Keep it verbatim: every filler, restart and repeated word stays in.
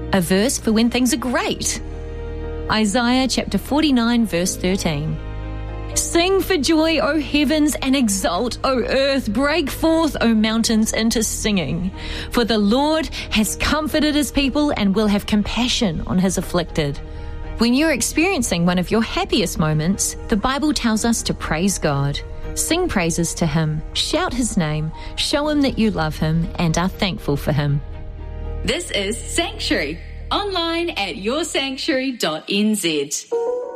a verse for when things are great. Isaiah chapter forty-nine, verse thirteen. Sing for joy, O heavens, and exult, O earth. Break forth, O mountains, into singing. For the Lord has comforted his people and will have compassion on his afflicted. When you're experiencing one of your happiest moments, the Bible tells us to praise God. Sing praises to him, shout his name, show him that you love him and are thankful for him. This is Sanctuary, online at your sanctuary dot n z.